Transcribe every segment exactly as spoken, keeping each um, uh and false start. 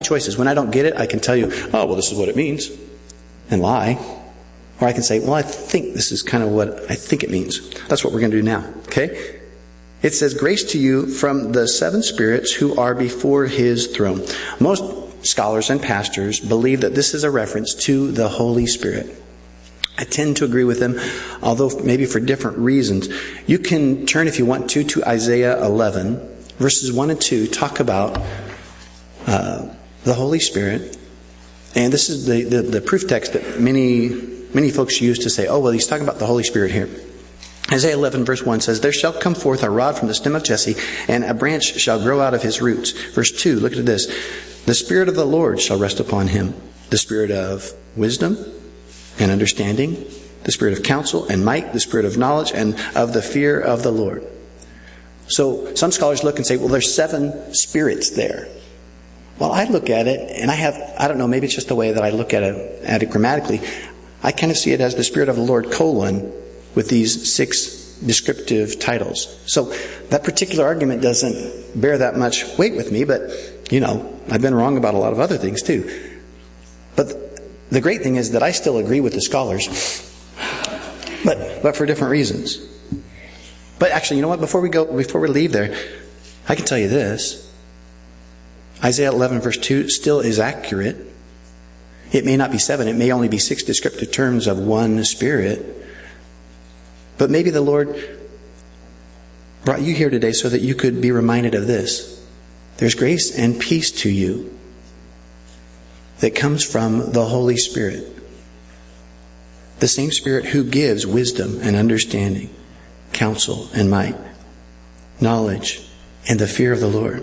choices. When I don't get it, I can tell you, oh, well, this is what it means, and lie. Or I can say, well, I think this is kind of what I think it means. That's what we're going to do now, okay? It says, grace to you from the seven spirits who are before his throne. Most scholars and pastors believe that this is a reference to the Holy Spirit. I tend to agree with them, although maybe for different reasons. You can turn, if you want to, to Isaiah eleven, verses one and two, talk about uh, the Holy Spirit. And this is the, the, the proof text that many, many folks use to say, oh, well, he's talking about the Holy Spirit here. Isaiah eleven verse one says, there shall come forth a rod from the stem of Jesse, and a branch shall grow out of his roots. Verse two, look at this. The Spirit of the Lord shall rest upon him, the Spirit of wisdom and understanding, the Spirit of counsel and might, the Spirit of knowledge and of the fear of the Lord. So some scholars look and say, well, there's seven spirits there. Well, I look at it, and I have, I don't know, maybe it's just the way that I look at it, at it grammatically. I kind of see it as the Spirit of the Lord, colon, with these six descriptive titles. So that particular argument doesn't bear that much weight with me, but, you know, I've been wrong about a lot of other things too. But the great thing is that I still agree with the scholars, but but for different reasons. But actually, you know what? Before we go, before we leave there, I can tell you this. Isaiah eleven verse two still is accurate. It may not be seven. It may only be six descriptive terms of one Spirit. But maybe the Lord brought you here today so that you could be reminded of this. There's grace and peace to you that comes from the Holy Spirit. The same Spirit who gives wisdom and understanding, counsel and might, knowledge and the fear of the Lord.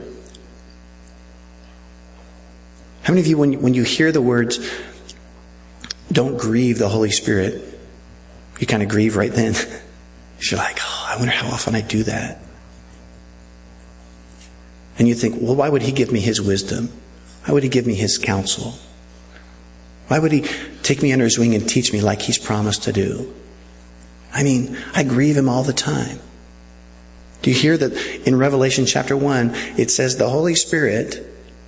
How many of you, when, when you hear the words, don't grieve the Holy Spirit, you kind of grieve right then? You're like, oh, I wonder how often I do that. And you think, well, why would he give me his wisdom? Why would he give me his counsel? Why would he take me under his wing and teach me like he's promised to do? I mean, I grieve him all the time. Do you hear that in Revelation chapter one, it says the Holy Spirit,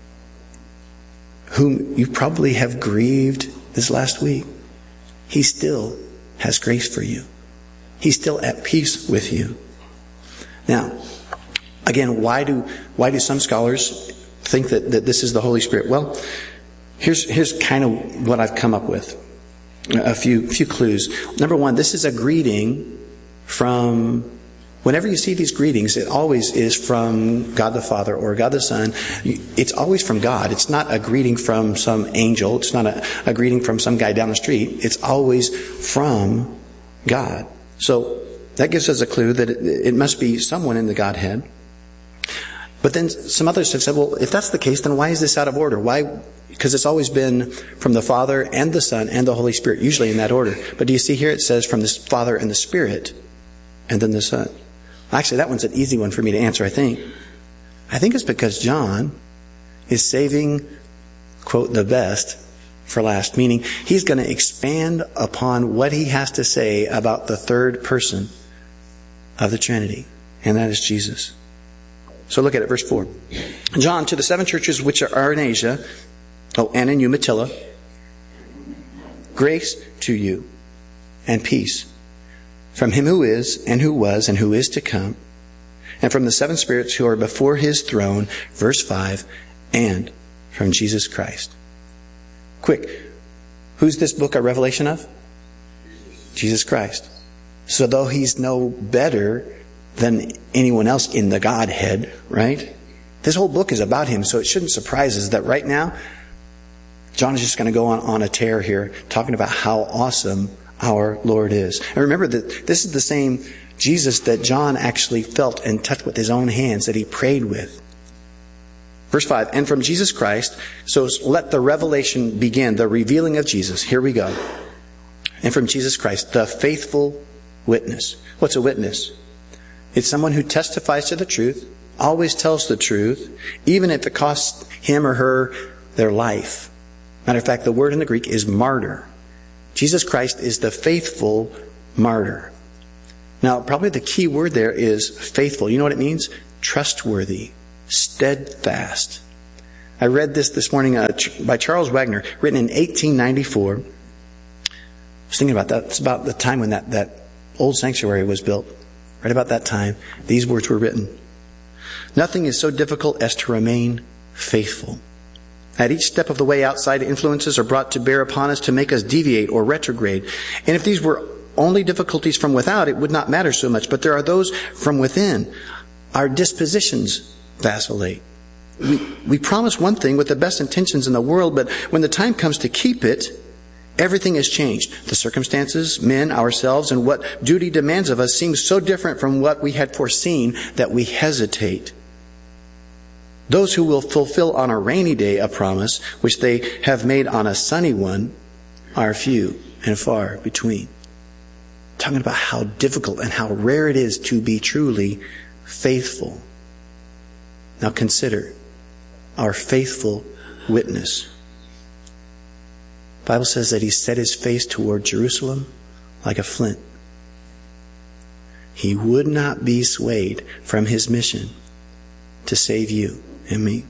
whom you probably have grieved this last week, he still has grace for you. He's still at peace with you. Now, again, why do why do some scholars think that, that this is the Holy Spirit? Well, here's here's kind of what I've come up with. A few few clues. Number one, this is a greeting from, whenever you see these greetings, it always is from God the Father or God the Son. It's always from God. It's not a greeting from some angel. It's not a, a greeting from some guy down the street. It's always from God. So that gives us a clue that it, it must be someone in the Godhead. But then some others have said, well, if that's the case, then why is this out of order? Why? Because it's always been from the Father and the Son and the Holy Spirit, usually in that order. But do you see here it says from the Father and the Spirit and then the Son? Actually, that one's an easy one for me to answer, I think. I think it's because John is saving, quote, the best for last. Meaning, he's going to expand upon what he has to say about the third person of the Trinity. And that is Jesus. So look at it, verse four. John, to the seven churches which are in Asia, oh, and in Umatilla, grace to you and peace from him who is, and who was, and who is to come, and from the seven spirits who are before his throne, verse five, and from Jesus Christ. Quick, who's this book a revelation of? Jesus Christ. So though he's no better than anyone else in the Godhead, right? This whole book is about him, so it shouldn't surprise us that right now, John is just going to go on, on a tear here, talking about how awesome our Lord is. And remember that this is the same Jesus that John actually felt and touched with his own hands, that he prayed with. Verse five, and from Jesus Christ, so let the revelation begin, the revealing of Jesus. Here we go. And from Jesus Christ, the faithful witness. What's a witness? It's someone who testifies to the truth, always tells the truth, even if it costs him or her their life. Matter of fact, the word in the Greek is martyr. Jesus Christ is the faithful martyr. Now, probably the key word there is faithful. You know what it means? Trustworthy, steadfast. I read this this morning uh, by Charles Wagner, written in eighteen ninety-four. I was thinking about that. It's about the time when that, that old sanctuary was built. Right about that time, these words were written. Nothing is so difficult as to remain faithful. At each step of the way, outside influences are brought to bear upon us to make us deviate or retrograde. And if these were only difficulties from without, it would not matter so much. But there are those from within. Our dispositions vacillate. We, we promise one thing with the best intentions in the world, but when the time comes to keep it, everything has changed. The circumstances, men, ourselves, and what duty demands of us seems so different from what we had foreseen that we hesitate. Those who will fulfill on a rainy day a promise which they have made on a sunny one are few and far between. Talking about how difficult and how rare it is to be truly faithful. Now consider our faithful witness. The Bible says that he set his face toward Jerusalem like a flint. He would not be swayed from his mission to save you and me.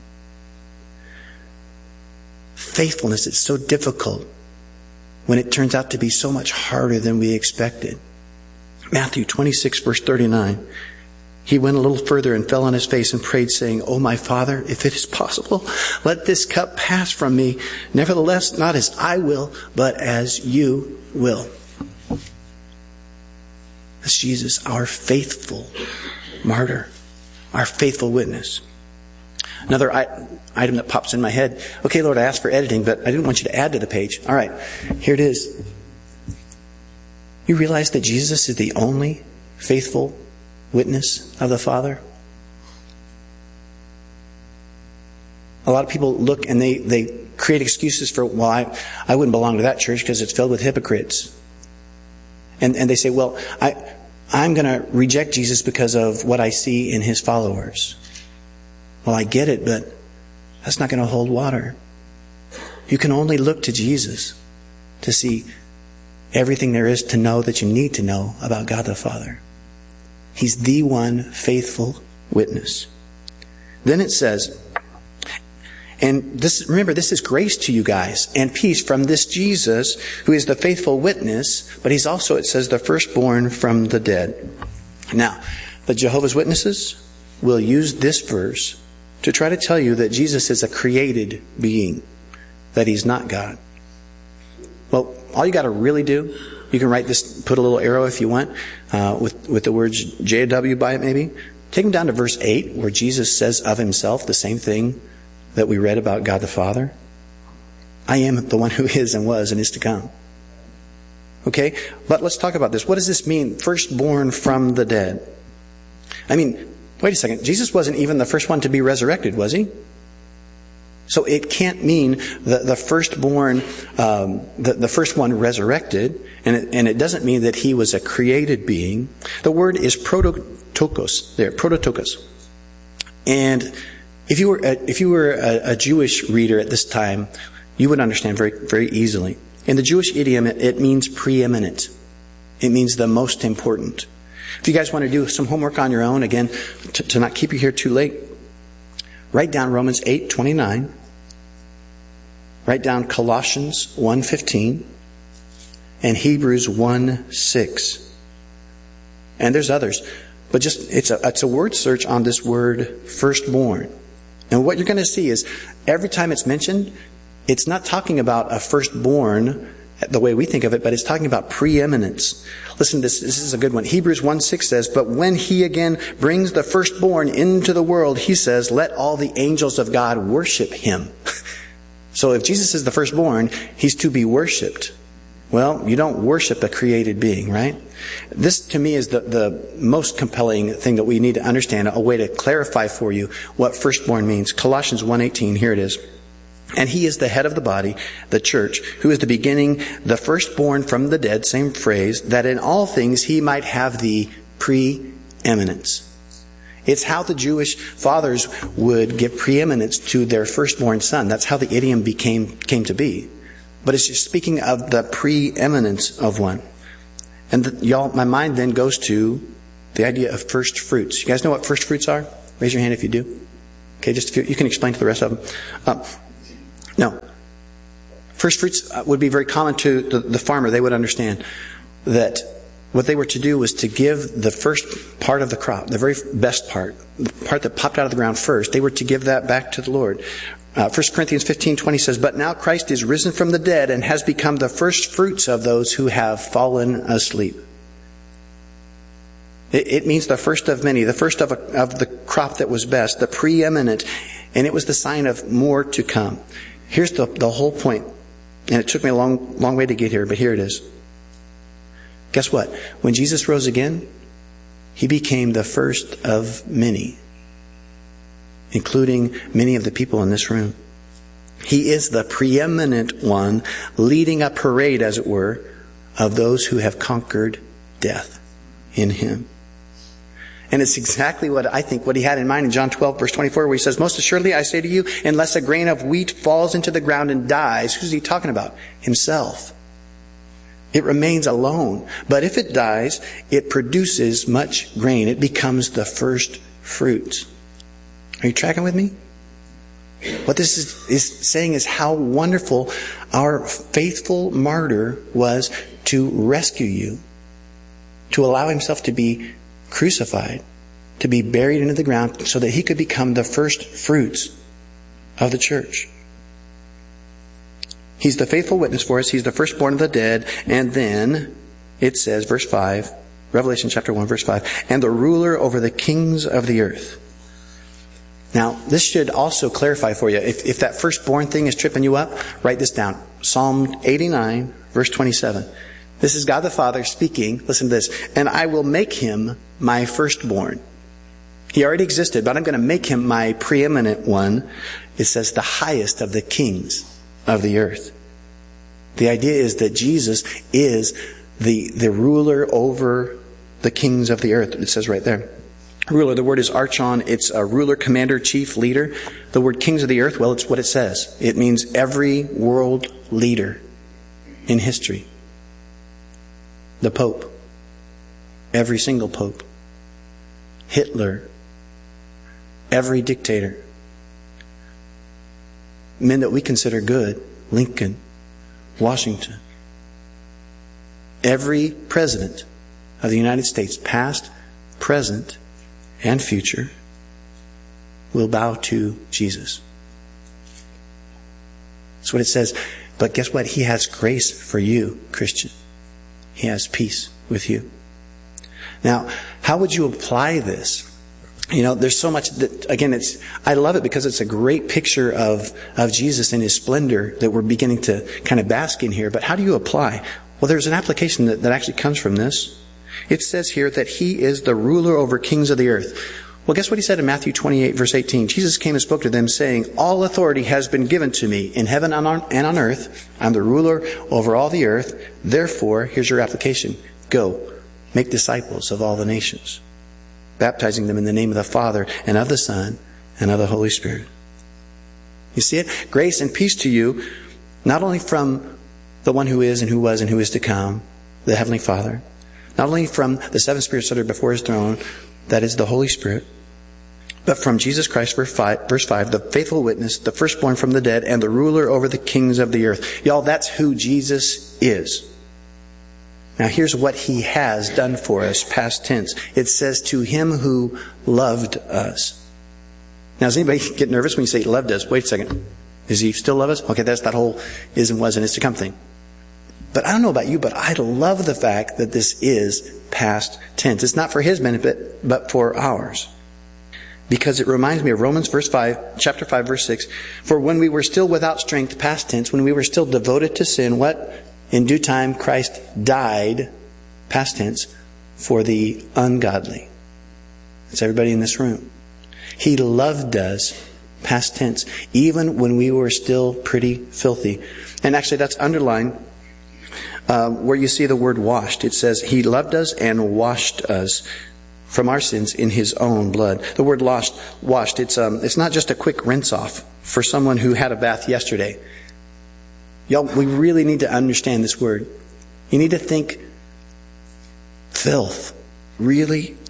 Faithfulness is so difficult when it turns out to be so much harder than we expected. Matthew twenty-six, verse thirty-nine. He went a little further and fell on his face and prayed, saying, "O my Father, if it is possible, let this cup pass from me. Nevertheless, not as I will, but as you will." That's Jesus, our faithful martyr, our faithful witness. Another I- item that pops in my head. Okay, Lord, I asked for editing, but I didn't want you to add to the page. All right, here it is. You realize that Jesus is the only faithful witness of the Father? A lot of people look and they, they create excuses for, well, I, I wouldn't belong to that church because it's filled with hypocrites. And, and they say, well, I, I'm going to reject Jesus because of what I see in his followers. Well, I get it, but that's not going to hold water. You can only look to Jesus to see everything there is to know that you need to know about God the Father. He's the one faithful witness. Then it says, and this, remember, this is grace to you guys and peace from this Jesus who is the faithful witness, but he's also, it says, the firstborn from the dead. Now, the Jehovah's Witnesses will use this verse to try to tell you that Jesus is a created being, that he's not God. Well, all you got to really do, you can write this, put a little arrow if you want, uh, with, with the words J W by it maybe. Take them down to verse eight, where Jesus says of himself the same thing that we read about God the Father. I am the one who is and was and is to come. Okay, but let's talk about this. What does this mean? Firstborn from the dead. I mean, wait a second. Jesus wasn't even the first one to be resurrected, was he? So it can't mean the, the firstborn, um, the, the first one resurrected, and it, and it doesn't mean that he was a created being. The word is prototokos, there, prototokos. And if you were a, if you were a, a Jewish reader at this time, you would understand very very easily. In the Jewish idiom, it, it means preeminent. It means the most important. If you guys want to do some homework on your own, again, to, to not keep you here too late, write down Romans eight twenty-nine. Write down Colossians one fifteen and Hebrews one six. And there's others. But just it's a it's a word search on this word firstborn. And what you're going to see is every time it's mentioned, it's not talking about a firstborn the way we think of it, but it's talking about preeminence. Listen, this, this is a good one. Hebrews one six says, "But when he again brings the firstborn into the world, he says, let all the angels of God worship him." So if Jesus is the firstborn, he's to be worshipped. Well, you don't worship a created being, right? This, to me, is the, the most compelling thing that we need to understand, a way to clarify for you what firstborn means. Colossians one eighteen, here it is. "And he is the head of the body, the church, who is the beginning, the firstborn from the dead," same phrase, "that in all things he might have the preeminence." It's how the Jewish fathers would give preeminence to their firstborn son. That's how the idiom became came to be. But it's just speaking of the preeminence of one. And the, y'all, my mind then goes to the idea of first fruits. You guys know what first fruits are? Raise your hand if you do. Okay, just a few. You can explain to the rest of them. Um, no. First fruits would be very common to the, the farmer. They would understand that what they were to do was to give the first part of the crop, the very best part, the part that popped out of the ground first, they were to give that back to the Lord. Uh, First Corinthians fifteen twenty says, "But now Christ is risen from the dead and has become the first fruits of those who have fallen asleep." It, it means the first of many, the first of, a, of the crop that was best, the preeminent, and it was the sign of more to come. Here's the, the whole point, and it took me a long, long way to get here, but here it is. Guess what? When Jesus rose again, He became the first of many, including many of the people in this room. He is the preeminent one, leading a parade, as it were, of those who have conquered death in Him. And it's exactly what I think, what He had in mind in John twelve, verse twenty-four, where He says, "Most assuredly I say to you, unless a grain of wheat falls into the ground and dies," who's He talking about? Himself. It remains alone. But if it dies, it produces much grain. It becomes the first fruits. Are you tracking with me? What this is, is saying is how wonderful our faithful martyr was to rescue you, to allow Himself to be crucified, to be buried into the ground so that He could become the first fruits of the church. He's the faithful witness for us. He's the firstborn of the dead. And then it says, verse five, Revelation chapter one, verse five, "And the ruler over the kings of the earth." Now, this should also clarify for you. If, if that firstborn thing is tripping you up, write this down. Psalm eighty-nine, verse twenty-seven. This is God the Father speaking. Listen to this. "And I will make him my firstborn." He already existed, but I'm going to make him my preeminent one. It says the highest of the kings of the earth. The idea is that Jesus is the, the ruler over the kings of the earth. It says right there. Ruler, the word is archon. It's a ruler, commander, chief, leader. The word kings of the earth, well, it's what it says. It means every world leader in history. The Pope. Every single Pope. Hitler. Every dictator. Men that we consider good. Lincoln. Washington. Every president of the United States, past, present, and future, will bow to Jesus. That's what it says. But guess what? He has grace for you, Christian. He has peace with you. Now, how would you apply this? You know, there's so much that, again, it's, I love it because it's a great picture of, of Jesus in His splendor that we're beginning to kind of bask in here. But how do you apply? Well, there's an application that, that actually comes from this. It says here that He is the ruler over kings of the earth. Well, guess what He said in Matthew twenty-eight, verse eighteen? Jesus came and spoke to them saying, "All authority has been given to me in heaven and on, and on earth. I'm the ruler over all the earth. Therefore," here's your application, "go, make disciples of all the nations, baptizing them in the name of the Father and of the Son and of the Holy Spirit." You see it? Grace and peace to you, not only from the one who is and who was and who is to come, the Heavenly Father, not only from the seven spirits that are before His throne, that is the Holy Spirit, but from Jesus Christ, verse five, verse five, the faithful witness, the firstborn from the dead, and the ruler over the kings of the earth. Y'all, that's who Jesus is. Now here's what He has done for us, past tense. It says, "To Him who loved us." Now, does anybody get nervous when you say loved us? Wait a second. Does He still love us? Okay, that's that whole is and was and is to come thing. But I don't know about you, but I love the fact that this is past tense. It's not for His benefit, but for ours. Because it reminds me of Romans verse five, chapter five, verse six. "For when we were still without strength," past tense, when we were still devoted to sin, what? "In due time Christ died," past tense, "for the ungodly." That's everybody in this room. He loved us, past tense, even when we were still pretty filthy. And actually that's underlined uh, where you see the word washed. It says He loved us and washed us from our sins in His own blood. The word washed, washed it's, um, it's not just a quick rinse off for someone who had a bath yesterday. Y'all, we really need to understand this word. You need to think filth. Really?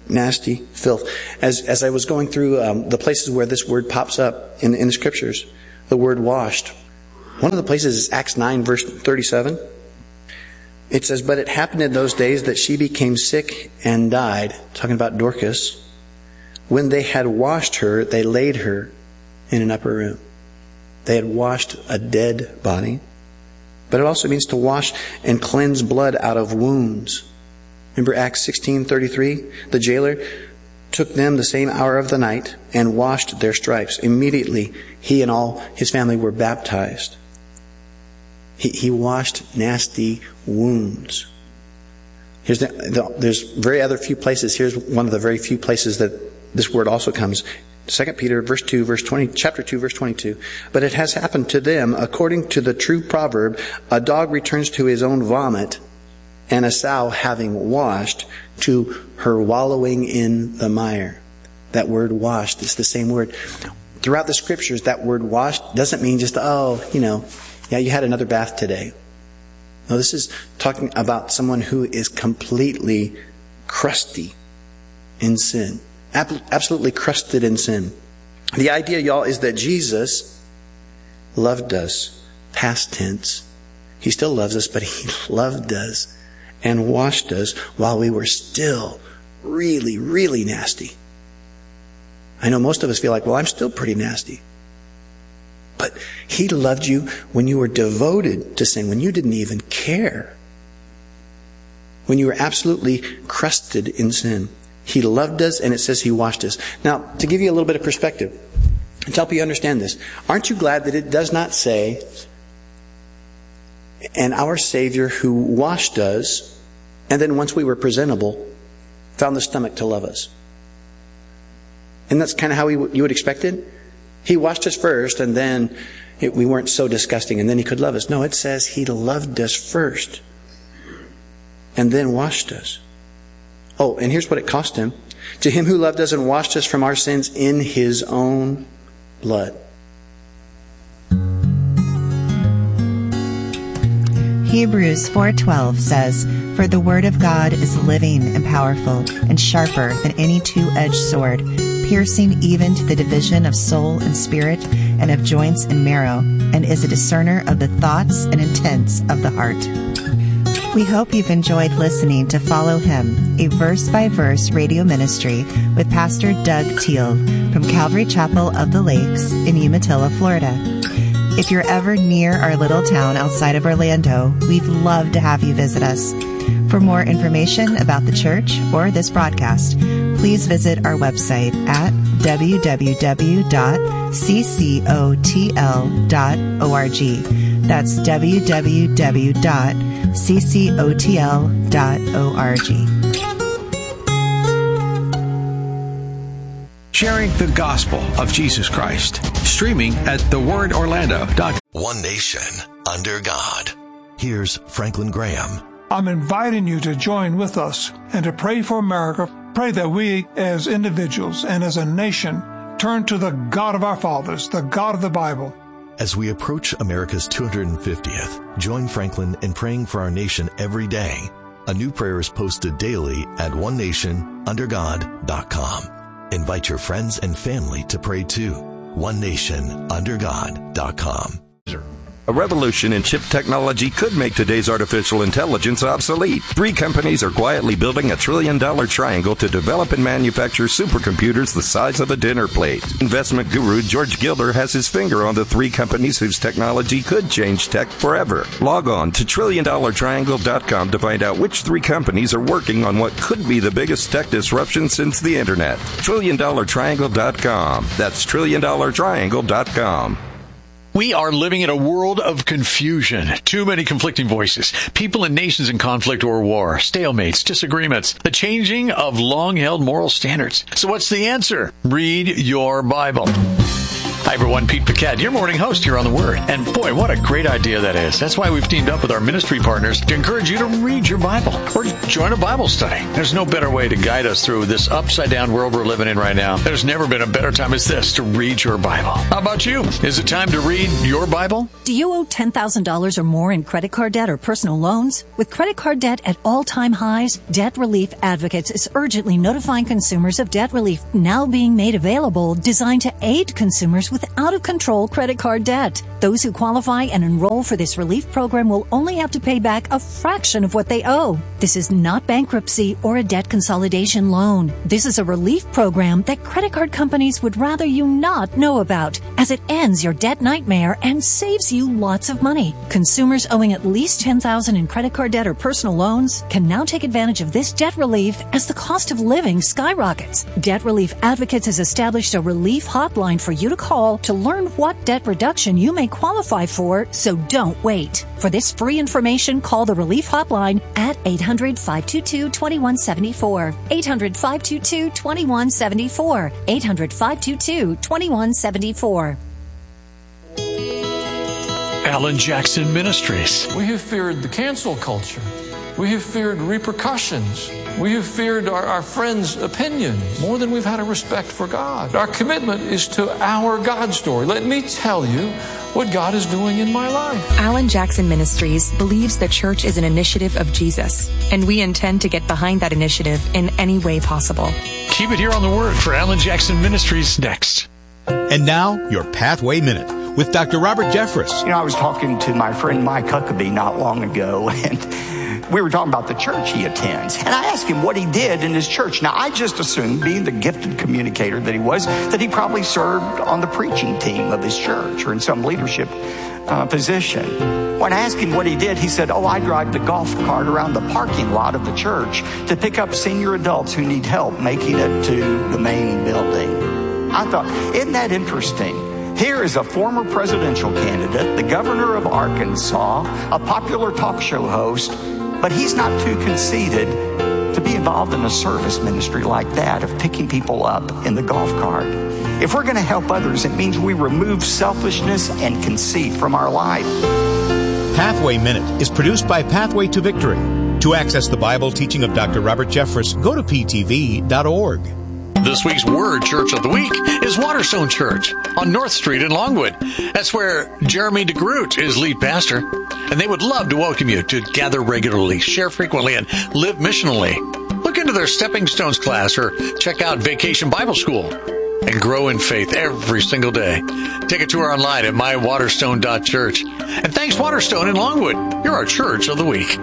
nasty filth. As as I was going through um, the places where this word pops up in, in the scriptures, the word washed. One of the places is Acts nine, verse thirty-seven. It says, "But it happened in those days that she became sick and died," talking about Dorcas. "When they had washed her, they laid her in an upper room." They had washed a dead body. But it also means to wash and cleanse blood out of wounds. Remember Acts sixteen thirty-three? The jailer took them the same hour of the night and washed their stripes. Immediately, he and all his family were baptized. He, he washed nasty wounds. Here's the, the, there's very other few places. Here's one of the very few places that this word also comes. Second Peter, verse two, verse twenty, chapter two, verse twenty-two. "But it has happened to them, according to the true proverb, a dog returns to his own vomit, and a sow having washed to her wallowing in the mire." That word washed is the same word. Throughout the scriptures, that word washed doesn't mean just, oh, you know, yeah, you had another bath today. No, this is talking about someone who is completely crusty in sin. Absolutely crusted in sin. The idea, y'all, is that Jesus loved us, past tense. He still loves us, but He loved us and washed us while we were still really, really nasty. I know most of us feel like, well, I'm still pretty nasty. But He loved you when you were devoted to sin, when you didn't even care. When you were absolutely crusted in sin. He loved us, and it says He washed us. Now, to give you a little bit of perspective, and to help you understand this, aren't you glad that it does not say, "And our Savior who washed us, and then once we were presentable, found the stomach to love us"? And that's kind of how we, you would expect it? He washed us first, and then it, we weren't so disgusting, and then He could love us. No, it says He loved us first, and then washed us. Oh, and here's what it cost Him. "To Him who loved us and washed us from our sins in His own blood." Hebrews four twelve says, "For the word of God is living and powerful and sharper than any two-edged sword, piercing even to the division of soul and spirit and of joints and marrow, and is a discerner of the thoughts and intents of the heart." We hope you've enjoyed listening to Follow Him, a verse-by-verse radio ministry with Pastor Doug Teal from Calvary Chapel of the Lakes in Umatilla, Florida. If you're ever near our little town outside of Orlando, we'd love to have you visit us. For more information about the church or this broadcast, please visit our website at w w w dot c c o t l dot org. That's w w w dot c c o t l dot org. Sharing the gospel of Jesus Christ. Streaming at the word orlando dot com. One nation under God. Here's Franklin Graham. I'm inviting you to join with us and to pray for America. Pray that we as individuals and as a nation turn to the God of our fathers, the God of the Bible. As we approach America's two hundred fiftieth, join Franklin in praying for our nation every day. A new prayer is posted daily at one nation under god dot com. Invite your friends and family to pray too. one nation under god dot com. A revolution in chip technology could make today's artificial intelligence obsolete. Three companies are quietly building a trillion-dollar triangle to develop and manufacture supercomputers the size of a dinner plate. Investment guru George Gilder has his finger on the three companies whose technology could change tech forever. Log on to trillion dollar triangle dot com to find out which three companies are working on what could be the biggest tech disruption since the Internet. trillion dollar triangle dot com. That's trillion dollar triangle dot com. We are living in a world of confusion. Too many conflicting voices. People and nations in conflict or war. Stalemates, disagreements. The changing of long-held moral standards. So what's the answer? Read your Bible. Hi, everyone. Pete Paquette, your morning host here on The Word. And boy, what a great idea that is. That's why we've teamed up with our ministry partners to encourage you to read your Bible or join a Bible study. There's no better way to guide us through this upside-down world we're living in right now. There's never been a better time as this to read your Bible. How about you? Is it time to read your Bible? Do you owe ten thousand dollars or more in credit card debt or personal loans? With credit card debt at all-time highs, Debt Relief Advocates is urgently notifying consumers of debt relief now being made available, designed to aid consumers with out-of-control credit card debt. Those who qualify and enroll for this relief program will only have to pay back a fraction of what they owe. This is not bankruptcy or a debt consolidation loan. This is a relief program that credit card companies would rather you not know about, as it ends your debt nightmare and saves you lots of money. Consumers owing at least ten thousand dollars in credit card debt or personal loans can now take advantage of this debt relief as the cost of living skyrockets. Debt Relief Advocates has established a relief hotline for you to call to learn what debt reduction you may qualify for, so don't wait. For this free information, call the Relief Hotline at eight hundred, five two two, two one seven four. eight hundred, five two two, two one seven four. eight hundred, five two two, two one seven four. Alan Jackson Ministries. We have feared the cancel culture. We have feared repercussions. We have feared our, our friends' opinions more than we've had a respect for God. Our commitment is to our God story. Let me tell you what God is doing in my life. Alan Jackson Ministries believes the church is an initiative of Jesus, and we intend to get behind that initiative in any way possible. Keep it here on The Word for Alan Jackson Ministries next. And now, your Pathway Minute with Doctor Robert Jeffress. You know, I was talking to my friend Mike Huckabee not long ago, and we were talking about the church he attends. And I asked him what he did in his church. Now, I just assumed, being the gifted communicator that he was, that he probably served on the preaching team of his church or in some leadership uh, position. When I asked him what he did, he said, oh, I drive the golf cart around the parking lot of the church to pick up senior adults who need help making it to the main building. I thought, isn't that interesting? Here is a former presidential candidate, the governor of Arkansas, a popular talk show host, but he's not too conceited to be involved in a service ministry like that of picking people up in the golf cart. If we're going to help others, it means we remove selfishness and conceit from our life. Pathway Minute is produced by Pathway to Victory. To access the Bible teaching of Doctor Robert Jeffress, go to p t v dot org. This week's Word Church of the Week is Waterstone Church on North Street in Longwood. That's where Jeremy DeGroot is lead pastor, and they would love to welcome you to gather regularly, share frequently, and live missionally. Look into their Stepping Stones class or check out Vacation Bible School and grow in faith every single day. Take a tour online at my waterstone dot church. And thanks, Waterstone in Longwood. You're our Church of the Week.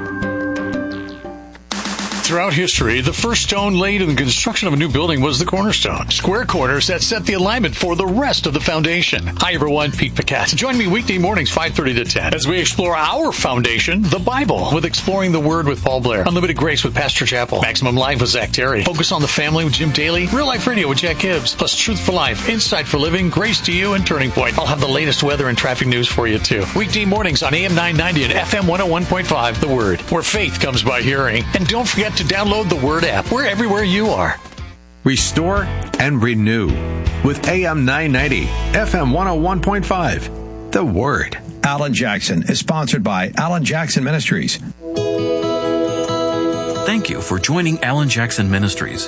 Throughout history, the first stone laid in the construction of a new building was the cornerstone. Square corners that set the alignment for the rest of the foundation. Hi, everyone. Pete Paquette. Join me weekday mornings, five thirty to ten, as we explore our foundation, the Bible, with Exploring the Word with Paul Blair, Unlimited Grace with Pastor Chappell, Maximum Life with Zach Terry, Focus on the Family with Jim Daly, Real Life Radio with Jack Gibbs, plus Truth for Life, Insight for Living, Grace to You, and Turning Point. I'll have the latest weather and traffic news for you, too. Weekday mornings on A M nine ninety and F M one oh one point five, The Word, where faith comes by hearing. And don't forget to download the Word app. We're everywhere you are. Restore and renew with A M nine ninety, F M one oh one point five, The Word. Alan Jackson is sponsored by Alan Jackson Ministries. Thank you for joining Alan Jackson Ministries.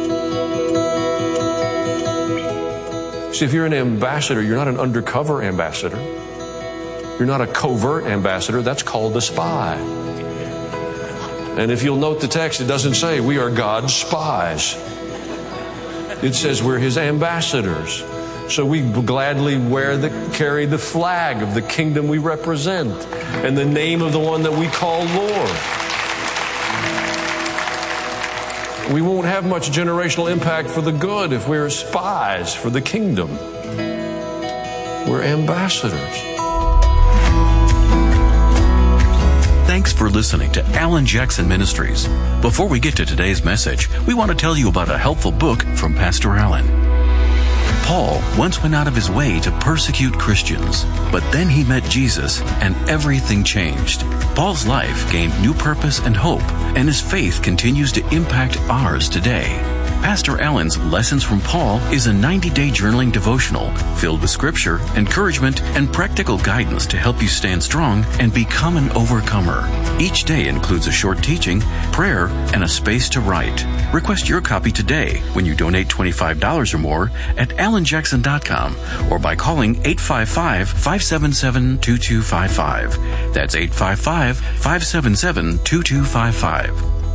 See, if you're an ambassador, you're not an undercover ambassador. You're not a covert ambassador. That's called a spy. And if you'll note the text, it doesn't say we are God's spies. It says we're His ambassadors. So we gladly wear the, carry the flag of the kingdom we represent and the name of the one that we call Lord. We won't have much generational impact for the good if we're spies for the kingdom. We're ambassadors. Thanks for listening to Alan Jackson Ministries. Before we get to today's message, we want to tell you about a helpful book from Pastor Alan. Paul once went out of his way to persecute Christians, but then he met Jesus and everything changed. Paul's life gained new purpose and hope, and his faith continues to impact ours today. Pastor Allen's Lessons from Paul is a ninety-day journaling devotional filled with scripture, encouragement, and practical guidance to help you stand strong and become an overcomer. Each day includes a short teaching, prayer, and a space to write. Request your copy today when you donate twenty-five dollars or more at alan jackson dot com or by calling eight five five, five seven seven, two two five five. That's eight five five, five seven seven, two two five five.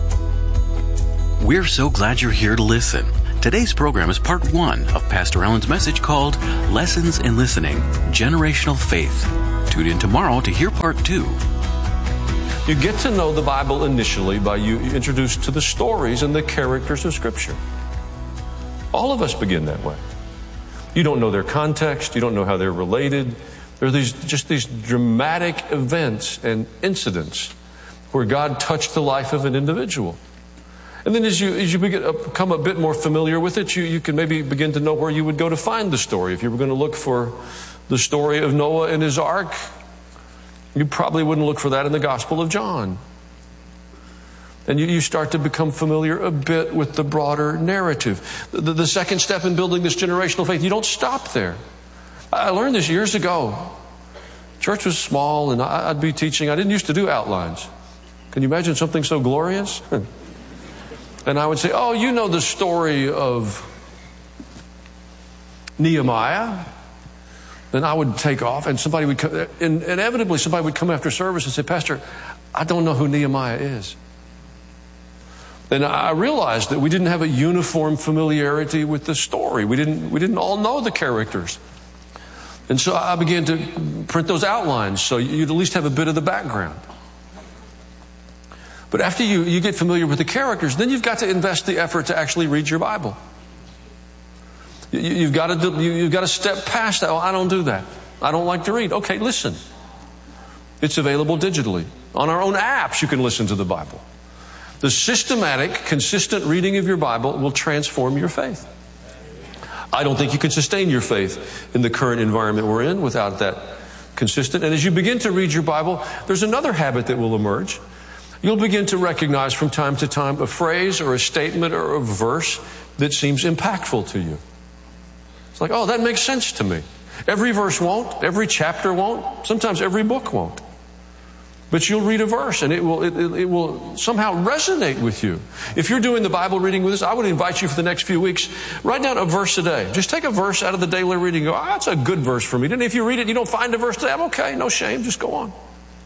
We're so glad you're here to listen. Today's program is part one of Pastor Allen's message called Lessons in Listening, Generational Faith. Tune in tomorrow to hear part two. You get to know the Bible initially by you introduced to the stories and the characters of Scripture. All of us begin that way. You don't know their context. You don't know how they're related. There are these, just these dramatic events and incidents where God touched the life of an individual. And then as you as you become a bit more familiar with it, you, you can maybe begin to know where you would go to find the story. If you were going to look for the story of Noah and his ark, you probably wouldn't look for that in the Gospel of John. And you, you start to become familiar a bit with the broader narrative. The, the, the second step in building this generational faith, you don't stop there. I learned this years ago. Church was small and I, I'd be teaching. I didn't used to do outlines. Can you imagine something so glorious? And I would say, oh, you know the story of Nehemiah. Then I would take off and somebody would come, and inevitably somebody would come after service and say, Pastor, I don't know who Nehemiah is. And I realized that we didn't have a uniform familiarity with the story. We didn't, we didn't all know the characters. And so I began to print those outlines so you'd at least have a bit of the background. But after you, you get familiar with the characters, then you've got to invest the effort to actually read your Bible. You, you've got to do, you, you've got to step past that. Oh, I don't do that. I don't like to read. Okay, listen. It's available digitally. On our own apps, you can listen to the Bible. The systematic, consistent reading of your Bible will transform your faith. I don't think you can sustain your faith in the current environment we're in without that consistent. And as you begin to read your Bible, there's another habit that will emerge. You'll begin to recognize from time to time a phrase or a statement or a verse that seems impactful to you. It's like, oh, that makes sense to me. Every verse won't. Every chapter won't. Sometimes every book won't. But you'll read a verse and it will, it, it will somehow resonate with you. If you're doing the Bible reading with us, I would invite you for the next few weeks, write down a verse a day. Just take a verse out of the daily reading and go, ah, that's a good verse for me. And if you read it and you don't find a verse today, I'm okay. No shame. Just go on.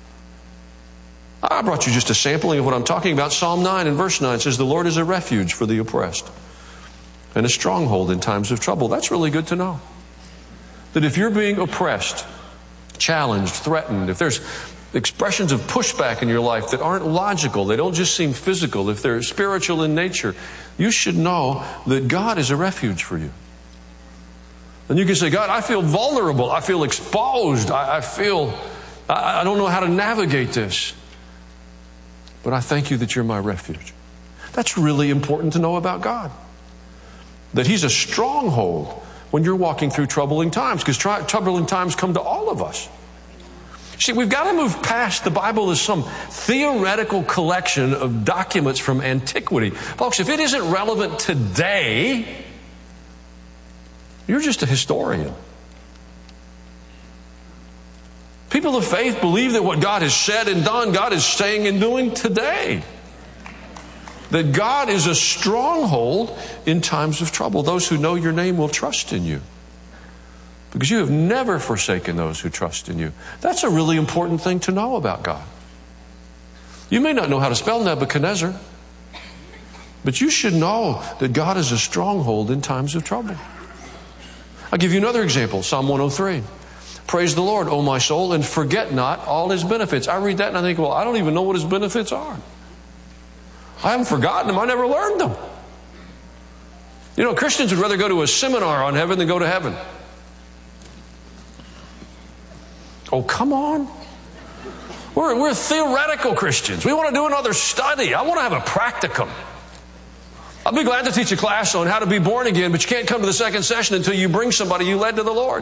I brought you just a sampling of what I'm talking about. Psalm nine and verse nine says, the Lord is a refuge for the oppressed and a stronghold in times of trouble. That's really good to know. That if you're being oppressed, challenged, threatened, if there's expressions of pushback in your life that aren't logical, they don't just seem physical, if they're spiritual in nature, you should know that God is a refuge for you. And you can say, God, I feel vulnerable. I feel exposed. I, I feel, I, I don't know how to navigate this. But I thank you that you're my refuge. That's really important to know about God. That He's a stronghold when you're walking through troubling times, because tr- troubling times come to all of us. See, we've got to move past the Bible as some theoretical collection of documents from antiquity. Folks, if it isn't relevant today, you're just a historian. People of faith believe that what God has said and done, God is saying and doing today. That God is a stronghold in times of trouble. Those who know your name will trust in you. Because you have never forsaken those who trust in you. That's a really important thing to know about God. You may not know how to spell Nebuchadnezzar, but you should know that God is a stronghold in times of trouble. I'll give you another example, Psalm one oh three. Praise the Lord, O my soul, and forget not all His benefits. I read that and I think, well, I don't even know what His benefits are. I haven't forgotten them. I never learned them. You know, Christians would rather go to a seminar on heaven than go to heaven. Oh, come on. We're, we're theoretical Christians. We want to do another study. I want to have a practicum. I'll be glad to teach a class on how to be born again, but you can't come to the second session until you bring somebody you led to the Lord.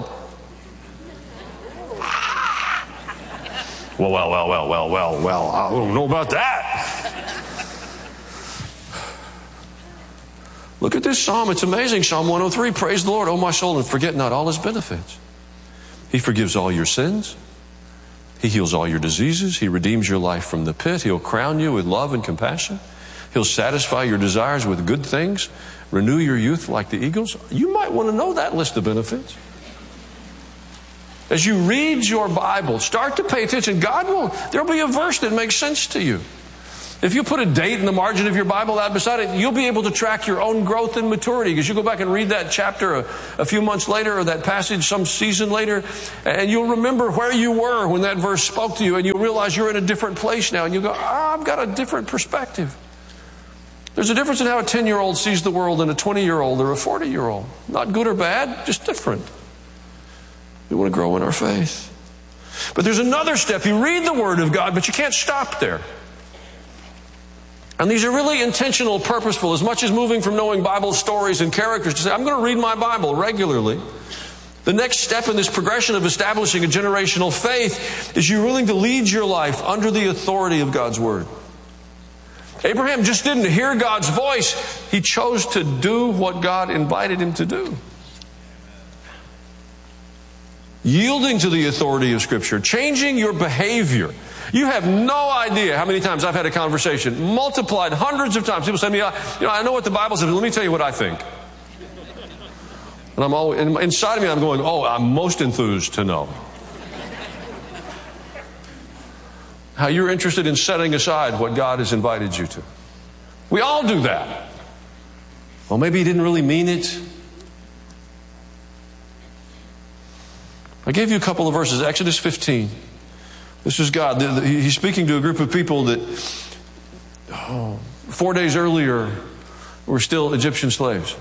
Well, well, well, well, well, well, well, I don't know about that. Look at this psalm. It's amazing. Psalm one oh three, praise the Lord, O my soul, and forget not all his benefits. He forgives all your sins. He heals all your diseases. He redeems your life from the pit. He'll crown you with love and compassion. He'll satisfy your desires with good things. Renew your youth like the eagles. You might want to know that list of benefits. As you read your Bible, start to pay attention. God will, there'll be a verse that makes sense to you. If you put a date in the margin of your Bible out beside it, you'll be able to track your own growth and maturity, because you go back and read that chapter a, a few months later, or that passage some season later, and you'll remember where you were when that verse spoke to you, and you'll realize you're in a different place now, and you'll go, oh, I've got a different perspective. There's a difference in how a ten-year-old sees the world than a twenty-year-old or a forty-year-old. Not good or bad, just different. We want to grow in our faith. But there's another step. You read the Word of God, but you can't stop there. And these are really intentional, purposeful, as much as moving from knowing Bible stories and characters to say, I'm going to read my Bible regularly. The next step in this progression of establishing a generational faith is you're willing to lead your life under the authority of God's Word. Abraham just didn't hear God's voice. He chose to do what God invited him to do. Yielding to the authority of Scripture, changing your behavior. You have no idea how many times I've had a conversation, multiplied hundreds of times. People say to me, you know, I know what the Bible says, but let me tell you what I think. And I'm always, inside of me, I'm going, oh, I'm most enthused to know. How you're interested in setting aside what God has invited you to. We all do that. Well, maybe he didn't really mean it. I gave you a couple of verses. Exodus fifteen. This is God. He's speaking to a group of people that oh, four days earlier were still Egyptian slaves.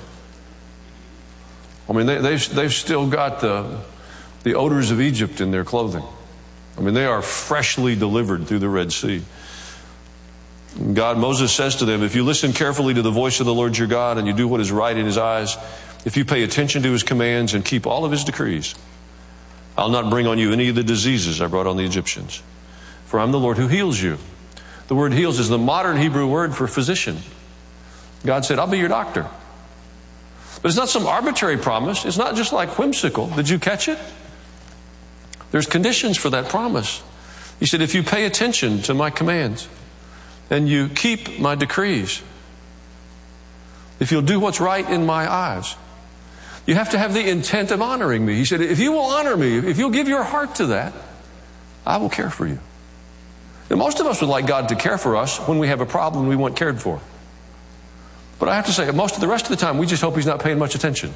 I mean, they, they've, they've still got the, the odors of Egypt in their clothing. I mean, they are freshly delivered through the Red Sea. God, Moses says to them, if you listen carefully to the voice of the Lord your God and you do what is right in his eyes, if you pay attention to his commands and keep all of his decrees, I'll not bring on you any of the diseases I brought on the Egyptians. For I'm the Lord who heals you. The word heals is the modern Hebrew word for physician. God said, I'll be your doctor. But it's not some arbitrary promise. It's not just like whimsical. Did you catch it? There's conditions for that promise. He said, if you pay attention to my commands and you keep my decrees, if you'll do what's right in my eyes, you have to have the intent of honoring me. He said, if you will honor me, if you'll give your heart to that, I will care for you. Now, most of us would like God to care for us when we have a problem we want cared for. But I have to say, most of the rest of the time, we just hope he's not paying much attention.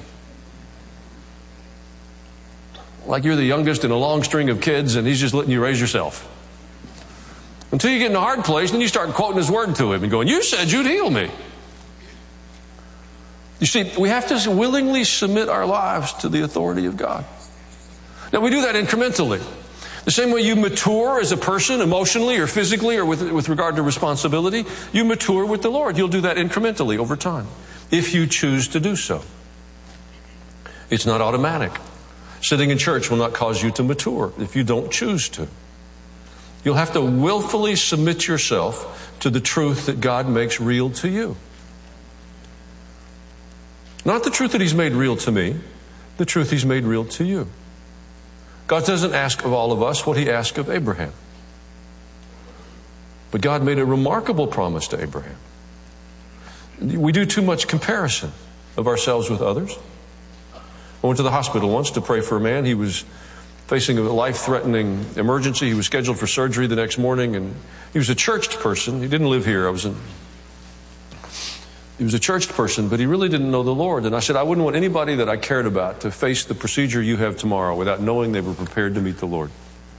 Like you're the youngest in a long string of kids and he's just letting you raise yourself. Until you get in a hard place, then you start quoting his word to him and going, you said you'd heal me. You see, we have to willingly submit our lives to the authority of God. Now, we do that incrementally. The same way you mature as a person, emotionally or physically or with, with regard to responsibility, you mature with the Lord. You'll do that incrementally over time, if you choose to do so. It's not automatic. Sitting in church will not cause you to mature if you don't choose to. You'll have to willfully submit yourself to the truth that God makes real to you. Not the truth that he's made real to me, the truth he's made real to you. God doesn't ask of all of us what he asked of Abraham. But God made a remarkable promise to Abraham. We do too much comparison of ourselves with others. I went to the hospital once to pray for a man. He was facing a life-threatening emergency. He was scheduled for surgery the next morning, and he was a churched person. He didn't live here. I was in He was a churched person, but he really didn't know the Lord. And I said, I wouldn't want anybody that I cared about to face the procedure you have tomorrow without knowing they were prepared to meet the Lord.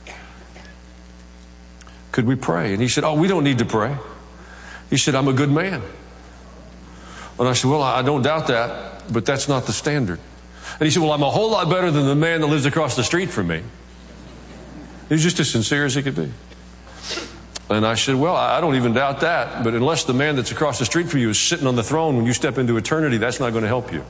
Could we pray? And he said, oh, we don't need to pray. He said, I'm a good man. And I said, well, I don't doubt that, but that's not the standard. And he said, well, I'm a whole lot better than the man that lives across the street from me. He was just as sincere as he could be. And I said, well, I don't even doubt that, but unless the man that's across the street from you is sitting on the throne when you step into eternity, that's not going to help you.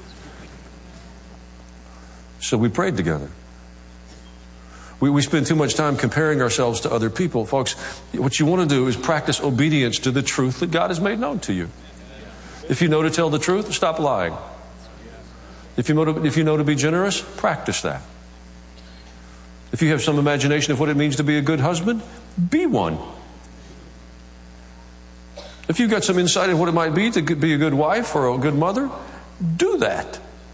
So we prayed together. We, we spend too much time comparing ourselves to other people. Folks, what you want to do is practice obedience to the truth that God has made known to you. If you know to tell the truth, stop lying. If you know to, if you know to be generous, practice that. If you have some imagination of what it means to be a good husband, be one. If you've got some insight of what it might be to be a good wife or a good mother, do that.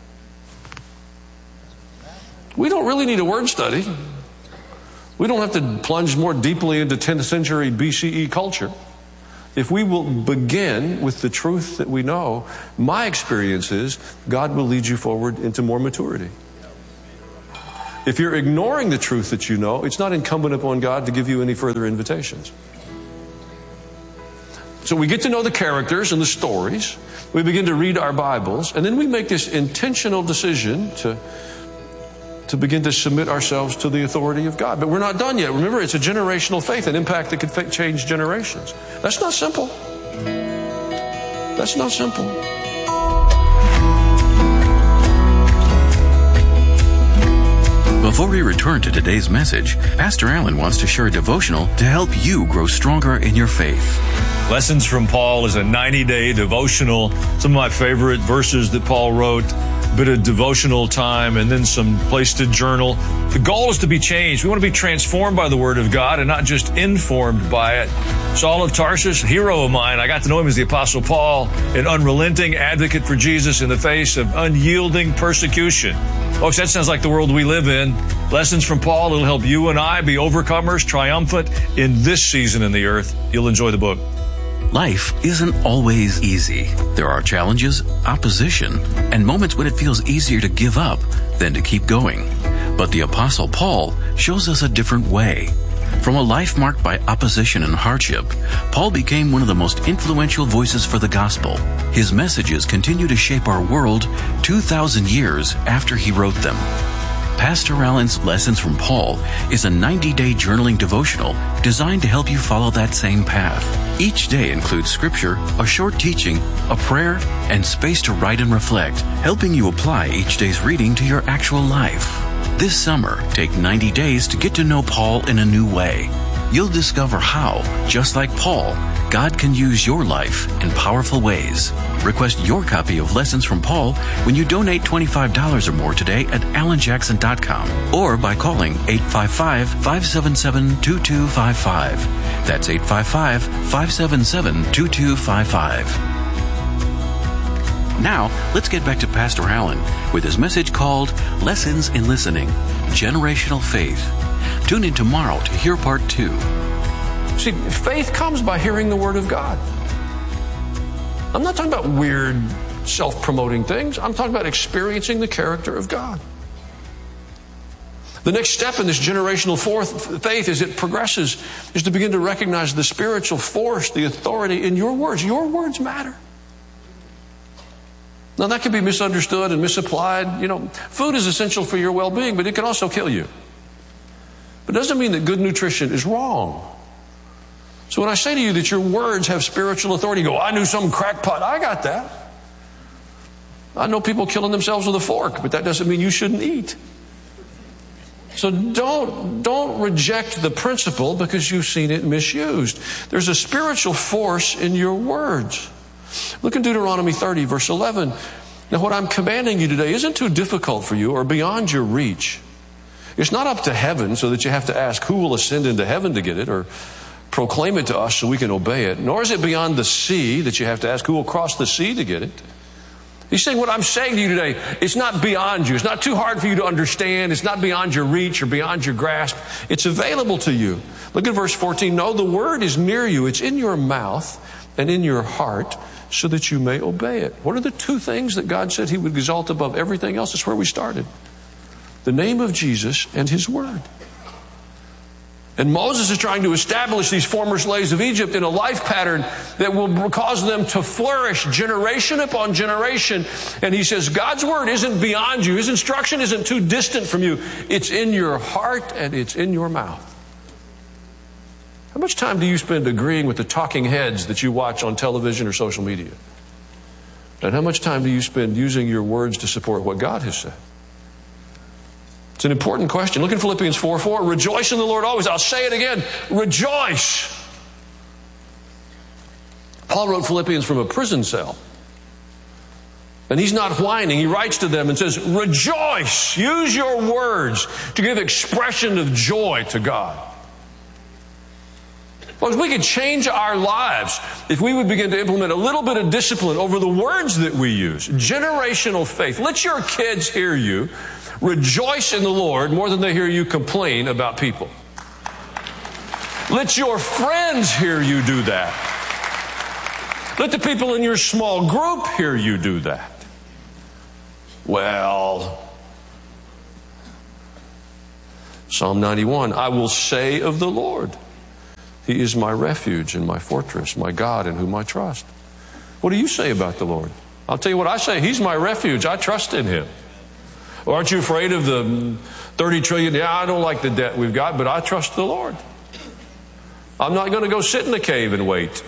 We don't really need a word study. We don't have to plunge more deeply into tenth century B C E culture. If we will begin with the truth that we know, my experience is God will lead you forward into more maturity. If you're ignoring the truth that you know, it's not incumbent upon God to give you any further invitations. So we get to know the characters and the stories. We begin to read our Bibles, and then we make this intentional decision to, to begin to submit ourselves to the authority of God. But we're not done yet. Remember, it's a generational faith, an impact that could change generations. That's not simple. That's not simple. Before we return to today's message, Pastor Allen wants to share a devotional to help you grow stronger in your faith. Lessons from Paul is a ninety-day devotional. Some of my favorite verses that Paul wrote, a bit of devotional time, and then some place to journal. The goal is to be changed. We want to be transformed by the Word of God and not just informed by it. Saul of Tarsus, a hero of mine. I got to know him as the Apostle Paul, an unrelenting advocate for Jesus in the face of unyielding persecution. Folks, that sounds like the world we live in. Lessons from Paul, it'll help you and I be overcomers, triumphant in this season in the earth. You'll enjoy the book. Life isn't always easy. There are challenges, opposition, and moments when it feels easier to give up than to keep going. But the Apostle Paul shows us a different way. From a life marked by opposition and hardship, Paul became one of the most influential voices for the gospel. His messages continue to shape our world two thousand years after he wrote them. Pastor Allen's Lessons from Paul is a ninety-day journaling devotional designed to help you follow that same path. Each day includes scripture, a short teaching, a prayer, and space to write and reflect, helping you apply each day's reading to your actual life. This summer, take ninety days to get to know Paul in a new way. You'll discover how, just like Paul, God can use your life in powerful ways. Request your copy of Lessons from Paul when you donate twenty-five dollars or more today at alan jackson dot com or by calling eight five five, five seven seven, two two five five. That's eight five five, five seven seven, two two five five. Now, let's get back to Pastor Allen with his message called Lessons in Listening, Generational Faith. Tune in tomorrow to hear part two. See, faith comes by hearing the Word of God. I'm not talking about weird, self-promoting things. I'm talking about experiencing the character of God. The next step in this generational fourth faith as it progresses is to begin to recognize the spiritual force, the authority in your words. Your words matter. Now, that can be misunderstood and misapplied. You know, food is essential for your well-being, but it can also kill you. But it doesn't mean that good nutrition is wrong. So when I say to you that your words have spiritual authority, you go, I knew some crackpot. I got that. I know people killing themselves with a fork, but that doesn't mean you shouldn't eat. So don't, don't reject the principle because you've seen it misused. There's a spiritual force in your words. Look in Deuteronomy thirty, verse eleven. Now, what I'm commanding you today isn't too difficult for you or beyond your reach. It's not up to heaven so that you have to ask who will ascend into heaven to get it or proclaim it to us so we can obey it. Nor is it beyond the sea that you have to ask who will cross the sea to get it. He's saying what I'm saying to you today, it's not beyond you. It's not too hard for you to understand. It's not beyond your reach or beyond your grasp. It's available to you. Look at verse fourteen. No, the word is near you. It's in your mouth and in your heart so that you may obey it. What are the two things that God said He would exalt above everything else? That's where we started. The name of Jesus and His word. And Moses is trying to establish these former slaves of Egypt in a life pattern that will cause them to flourish generation upon generation. And he says, God's word isn't beyond you. His instruction isn't too distant from you. It's in your heart and it's in your mouth. How much time do you spend agreeing with the talking heads that you watch on television or social media? And how much time do you spend using your words to support what God has said? It's an important question. Look in Philippians four four. Rejoice in the Lord always. I'll say it again. Rejoice. Paul wrote Philippians from a prison cell. And he's not whining. He writes to them and says, rejoice. Use your words to give expression of joy to God. Folks, we could change our lives if we would begin to implement a little bit of discipline over the words that we use. Generational faith. Let your kids hear you rejoice in the Lord more than they hear you complain about people. Let your friends hear you do that. Let the people in your small group hear you do that. Well, Psalm ninety-one, I will say of the Lord, He is my refuge and my fortress, my God in whom I trust. What do you say about the Lord? I'll tell you what I say. He's my refuge. I trust in Him. Or aren't you afraid of the thirty trillion? Yeah, I don't like the debt we've got, but I trust the Lord. I'm not going to go sit in the cave and wait.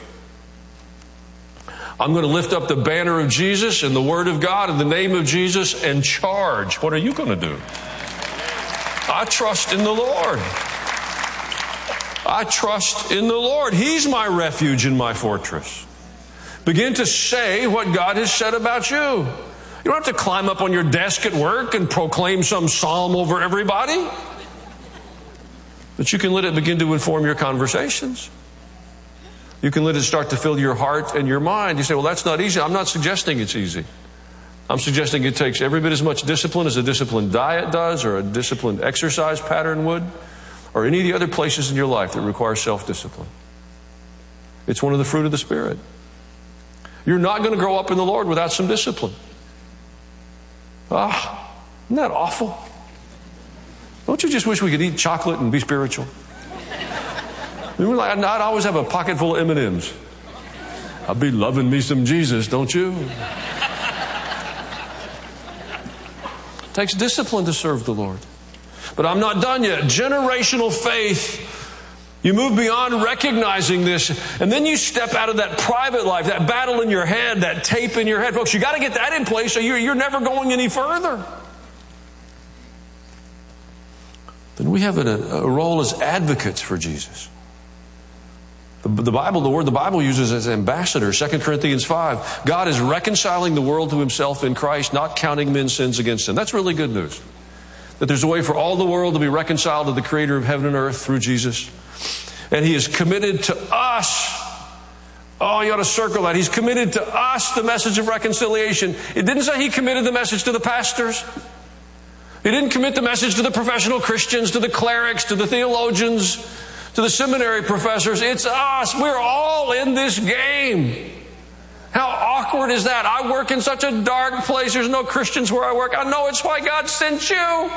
I'm going to lift up the banner of Jesus and the Word of God in the name of Jesus and charge. What are you going to do? I trust in the Lord. I trust in the Lord. He's my refuge and my fortress. Begin to say what God has said about you. You don't have to climb up on your desk at work and proclaim some psalm over everybody. But you can let it begin to inform your conversations. You can let it start to fill your heart and your mind. You say, well, that's not easy. I'm not suggesting it's easy. I'm suggesting it takes every bit as much discipline as a disciplined diet does, or a disciplined exercise pattern would, or any of the other places in your life that require self-discipline. It's one of the fruit of the Spirit. You're not going to grow up in the Lord without some discipline. Ah, isn't that awful? Don't you just wish we could eat chocolate and be spiritual? I'd always have a pocket full of M and M's. I'd be loving me some Jesus, don't you? It takes discipline to serve the Lord. But I'm not done yet. Generational faith. You move beyond recognizing this, and then you step out of that private life, that battle in your head, that tape in your head. Folks, you got to get that in place or you're, you're never going any further. Then we have a, a role as advocates for Jesus. The, the Bible, the word the Bible uses as ambassador, Second Corinthians five. God is reconciling the world to Himself in Christ, not counting men's sins against them. That's really good news. That there's a way for all the world to be reconciled to the Creator of heaven and earth through Jesus. And He is committed to us. Oh, you ought to circle that. He's committed to us the message of reconciliation. It didn't say He committed the message to the pastors. He didn't commit the message to the professional Christians, to the clerics, to the theologians, to the seminary professors. It's us. We're all in this game. How awkward is that? I work in such a dark place. There's no Christians where I work. I know it's why God sent you.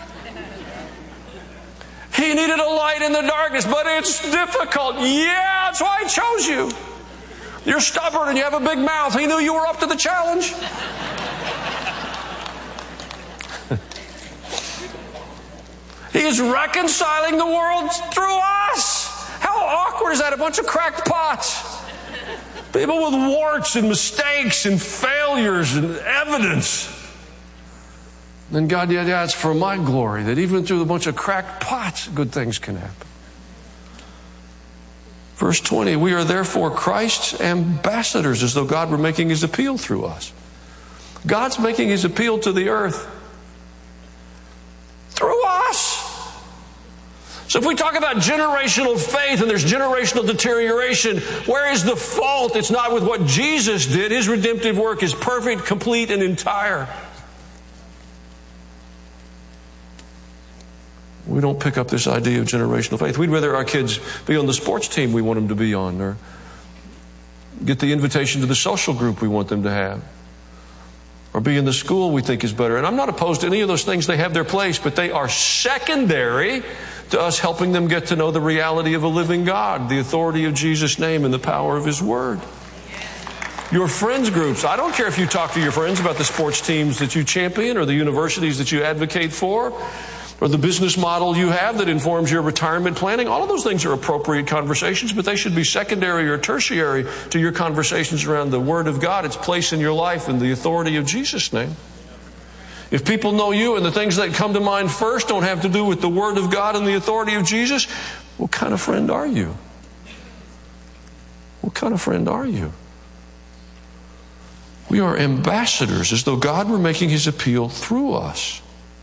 He needed a light in the darkness, but it's difficult. Yeah, that's why He chose you. You're stubborn and you have a big mouth. He knew you were up to the challenge. He is reconciling the world through us. How awkward is that? A bunch of cracked pots. People with warts and mistakes and failures and evidence. And God, yeah, yeah, it's for my glory that even through a bunch of cracked pots, good things can happen. Verse twenty, we are therefore Christ's ambassadors, as though God were making His appeal through us. God's making His appeal to the earth through us. So if we talk about generational faith and there's generational deterioration, where is the fault? It's not with what Jesus did. His redemptive work is perfect, complete, and entire. We don't pick up this idea of generational faith. We'd rather our kids be on the sports team we want them to be on, or get the invitation to the social group we want them to have, or be in the school we think is better. And I'm not opposed to any of those things. They have their place, but they are secondary to us helping them get to know the reality of a living God, the authority of Jesus' name, and the power of His Word. Your friends groups, I don't care if you talk to your friends about the sports teams that you champion or the universities that you advocate for, or the business model you have that informs your retirement planning. All of those things are appropriate conversations, but they should be secondary or tertiary to your conversations around the Word of God, its place in your life, and the authority of Jesus' name. If people know you and the things that come to mind first don't have to do with the Word of God and the authority of Jesus, what kind of friend are you? What kind of friend are you? We are ambassadors, as though God were making his appeal through us.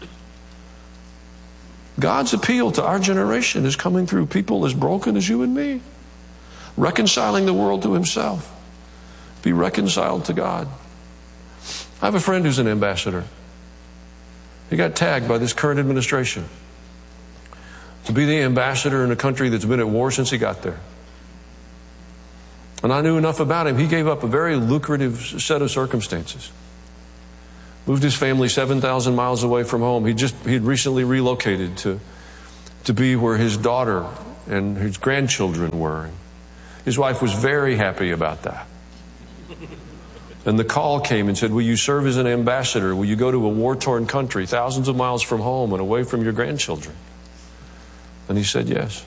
God's appeal to our generation is coming through people as broken as you and me, reconciling the world to himself. Be reconciled to God. I have a friend who's an ambassador. He got tagged by this current administration to be the ambassador in a country that's been at war since he got there. And I knew enough about him. He gave up a very lucrative set of circumstances. Moved his family seven thousand miles away from home. He just he had recently relocated to, to be where his daughter and his grandchildren were. His wife was very happy about that. And the call came and said, will you serve as an ambassador? Will you go to a war-torn country, thousands of miles from home and away from your grandchildren? And he said yes.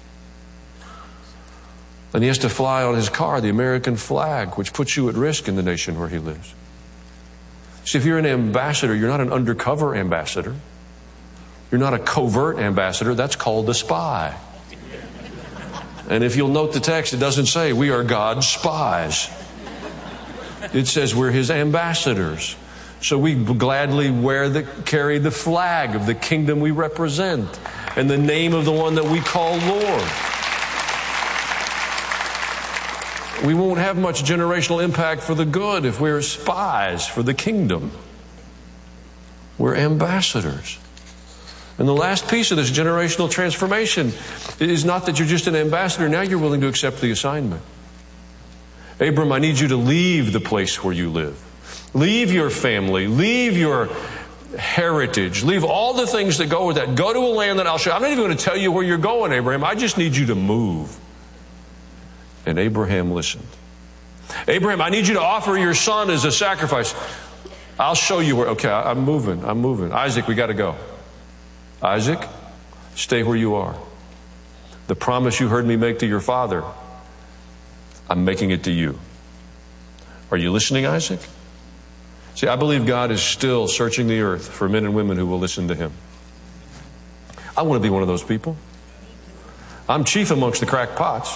And he has to fly on his car the American flag, which puts you at risk in the nation where he lives. See, if you're an ambassador, you're not an undercover ambassador. You're not a covert ambassador. That's called a spy. And if you'll note the text, it doesn't say we are God's spies. It says we're his ambassadors. So we gladly wear the, carry the flag of the kingdom we represent and the name of the one that we call Lord. We won't have much generational impact for the good if we're spies for the kingdom. We're ambassadors. And the last piece of this generational transformation is not that you're just an ambassador. Now you're willing to accept the assignment. Abram, I need you to leave the place where you live. Leave your family. Leave your heritage. Leave all the things that go with that. Go to a land that I'll show you. I'm not even going to tell you where you're going, Abraham. I just need you to move. And Abraham listened. Abraham, I need you to offer your son as a sacrifice. I'll show you where. Okay, I'm moving. I'm moving. Isaac, we got to go. Isaac, stay where you are. The promise you heard me make to your father, I'm making it to you. Are you listening, Isaac? See, I believe God is still searching the earth for men and women who will listen to him. I want to be one of those people. I'm chief amongst the crackpots.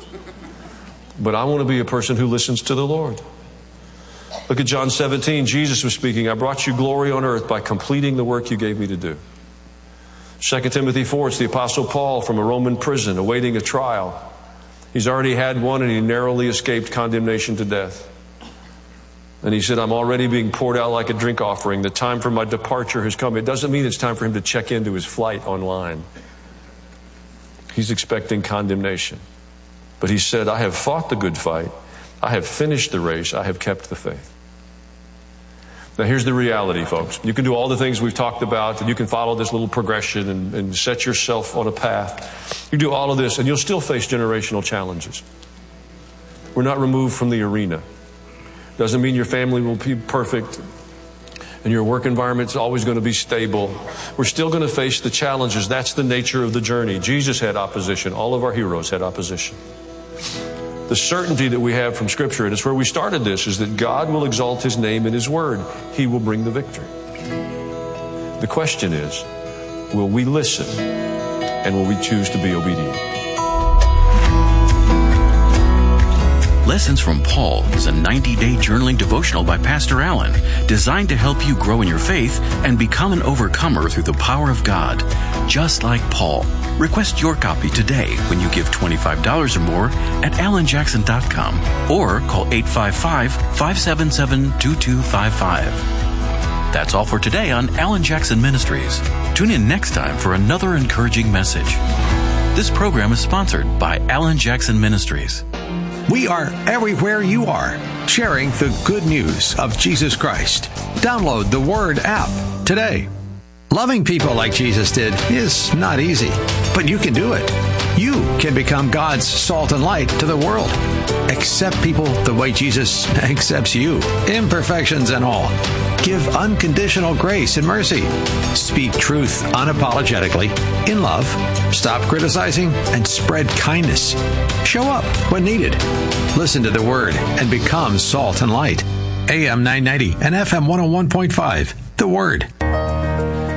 But I want to be a person who listens to the Lord. Look at John seventeen. Jesus was speaking. I brought you glory on earth by completing the work you gave me to do. Second Timothy four, it's the Apostle Paul from a Roman prison awaiting a trial. He's already had one and he narrowly escaped condemnation to death. And he said, I'm already being poured out like a drink offering. The time for my departure has come. It doesn't mean it's time for him to check into his flight online. He's expecting condemnation. But he said, I have fought the good fight. I have finished the race. I have kept the faith. Now here's the reality, folks. You can do all the things we've talked about, and you can follow this little progression and, and set yourself on a path. You do all of this, and you'll still face generational challenges. We're not removed from the arena. Doesn't mean your family will be perfect, and your work environment is always going to be stable. We're still going to face the challenges. That's the nature of the journey. Jesus had opposition. All of our heroes had opposition. The certainty that we have from Scripture, and it's where we started this, is that God will exalt his name in his word. He will bring the victory. The question is, will we listen and will we choose to be obedient? Lessons from Paul is a ninety-day journaling devotional by Pastor Allen, designed to help you grow in your faith and become an overcomer through the power of God, just like Paul. Request your copy today when you give twenty-five dollars or more at alan jackson dot com or call eight five five, five seven seven, two two five five. That's all for today on Alan Jackson Ministries. Tune in next time for another encouraging message. This program is sponsored by Alan Jackson Ministries. We are everywhere you are, sharing the good news of Jesus Christ. Download the Word app today. Loving people like Jesus did is not easy, but you can do it. You can become God's salt and light to the world. Accept people the way Jesus accepts you, imperfections and all. Give unconditional grace and mercy. Speak truth unapologetically, in love. Stop criticizing and spread kindness. Show up when needed. Listen to the Word and become salt and light. A M nine ninety and F M one oh one point five. The Word.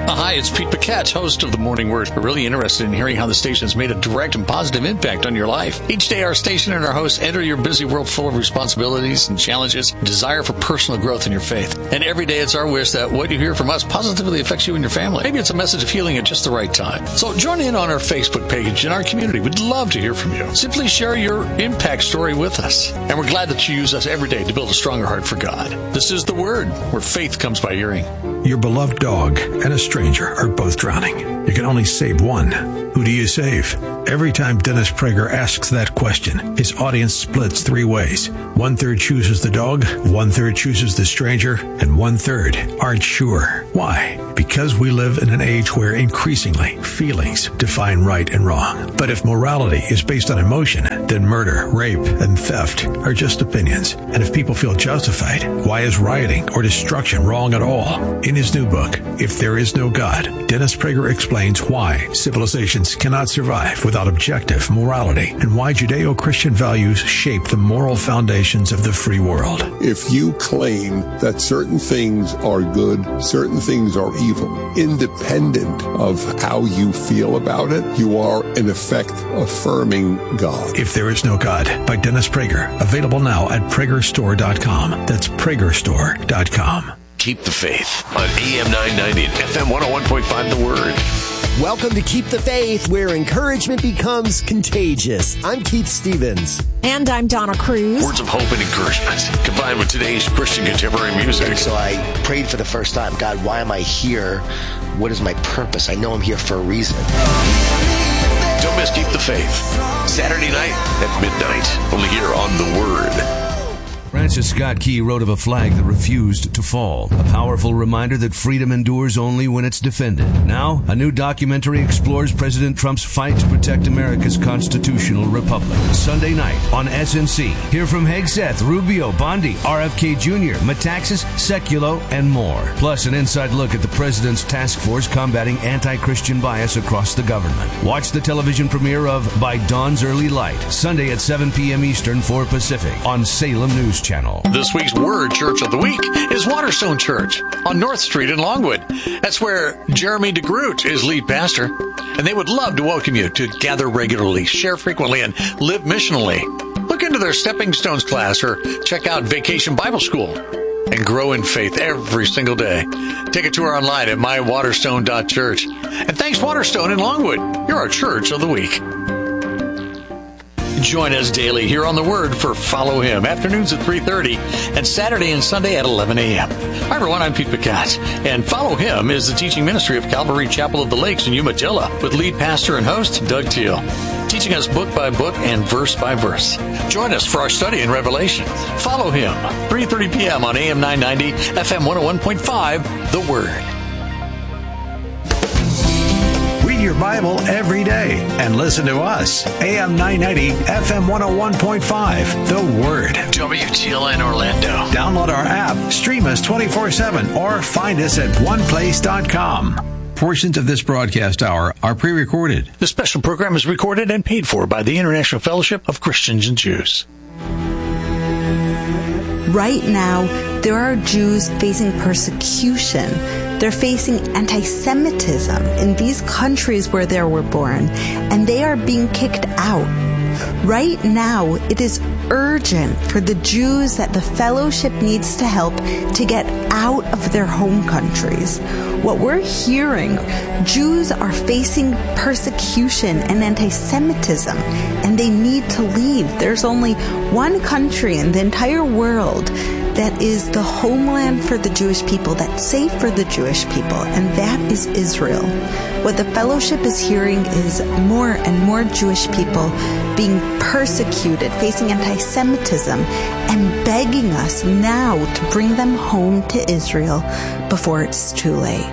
Hi, it's Pete Paquette, host of The Morning Word. We're really interested in hearing how the station has made a direct and positive impact on your life. Each day, our station and our hosts enter your busy world full of responsibilities and challenges, desire for personal growth in your faith. And every day, it's our wish that what you hear from us positively affects you and your family. Maybe it's a message of healing at just the right time. So join in on our Facebook page and our community. We'd love to hear from you. Simply share your impact story with us. And we're glad that you use us every day to build a stronger heart for God. This is The Word, where faith comes by hearing. Your beloved dog and a stranger are both drowning. You can only save one. Who do you save? Every time Dennis Prager asks that question, his audience splits three ways. One-third chooses the dog, one-third chooses the stranger, and one-third aren't sure. Why? Because we live in an age where increasingly feelings define right and wrong. But if morality is based on emotion, then murder, rape, and theft are just opinions. And if people feel justified, why is rioting or destruction wrong at all? In his new book, If There Is No God, Dennis Prager explains why civilizations cannot survive without objective morality and why Judeo-Christian values shape the moral foundations of the free world. If you claim that certain things are good, certain things are evil, independent of how you feel about it, you are, in effect, affirming God. If There Is No God by Dennis Prager. Available now at Prager Store dot com. That's Prager Store dot com. Keep the Faith on A M nine ninety and F M one oh one point five The Word. Welcome to Keep the Faith, where encouragement becomes contagious. I'm Keith Stevens. And I'm Donna Cruz. Words of hope and encouragement combined with today's Christian contemporary music. So I prayed for the first time, God, why am I here? What is my purpose? I know I'm here for a reason. Don't miss Keep the Faith. Saturday night at midnight. Only here on The Word. Francis Scott Key wrote of a flag that refused to fall, a powerful reminder that freedom endures only when it's defended. Now, a new documentary explores President Trump's fight to protect America's constitutional republic. Sunday night on S N C. Hear from Hegseth, Rubio, Bondi, R F K Junior, Metaxas, Sekulow, and more. Plus, an inside look at the president's task force combating anti-Christian bias across the government. Watch the television premiere of By Dawn's Early Light, Sunday at seven p.m. Eastern, four Pacific, on Salem News Channel. This week's Word Church of the Week is Waterstone Church on North Street in Longwood. That's where Jeremy DeGroot is lead pastor, and they would love to welcome you to gather regularly, share frequently, and live missionally. Look into their Stepping Stones class or check out Vacation Bible School and grow in faith every single day. Take a tour online at my waterstone dot church. And thanks, Waterstone in Longwood. You're our Church of the Week. Join us daily here on The Word for Follow Him, afternoons at three thirty, and Saturday and Sunday at eleven a.m. Hi, everyone. I'm Pete Paquette, and Follow Him is the teaching ministry of Calvary Chapel of the Lakes in Umatilla, with lead pastor and host Doug Teal, teaching us book by book and verse by verse. Join us for our study in Revelation. Follow Him, three thirty p.m. on A M nine ninety, F M one oh one point five, The Word. Read your Bible every day and listen to us. A M nine ninety, F M one oh one point five, The Word. W T L N Orlando. Download our app, stream us twenty-four seven, or find us at one place dot com. Portions of this broadcast hour are pre-recorded. The special program is recorded and paid for by the International Fellowship of Christians and Jews. Right now, there are Jews facing persecution. They're facing anti-Semitism in these countries where they were born, and they are being kicked out. Right now, it is urgent for the Jews that the fellowship needs to help to get out of their home countries. What we're hearing, Jews are facing persecution and anti-Semitism, and they need to leave. There's only one country in the entire world that is the homeland for the Jewish people, that's safe for the Jewish people, and that is Israel. What the fellowship is hearing is more and more Jewish people being persecuted, facing anti-Semitism, and begging us now to bring them home to Israel before it's too late.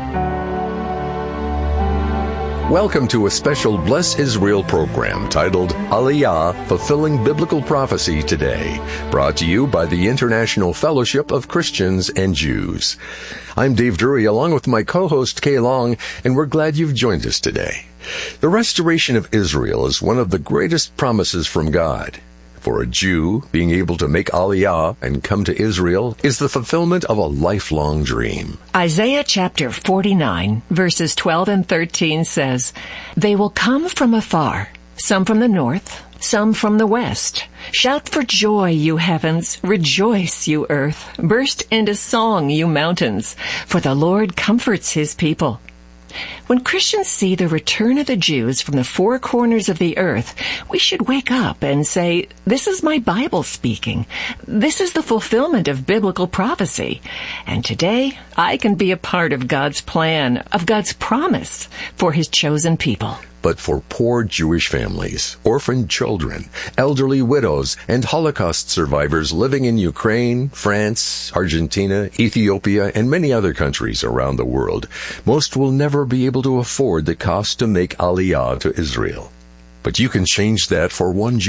Welcome to a special Bless Israel program titled Aliyah, Fulfilling Biblical Prophecy Today, brought to you by the International Fellowship of Christians and Jews. I'm Dave Drury, along with my co-host Kay Long, and we're glad you've joined us today. The restoration of Israel is one of the greatest promises from God. For a Jew, being able to make Aliyah and come to Israel is the fulfillment of a lifelong dream. Isaiah chapter forty-nine, verses twelve and thirteen says, "They will come from afar, some from the north, some from the west. Shout for joy, you heavens. Rejoice, you earth. Burst into song, you mountains. For the Lord comforts his people." When Christians see the return of the Jews from the four corners of the earth, we should wake up and say, "This is my Bible speaking. This is the fulfillment of biblical prophecy. And today, I can be a part of God's plan, of God's promise for his chosen people." But for poor Jewish families, orphaned children, elderly widows, and Holocaust survivors living in Ukraine, France, Argentina, Ethiopia, and many other countries around the world, most will never be able to afford the cost to make Aliyah to Israel. But you can change that for one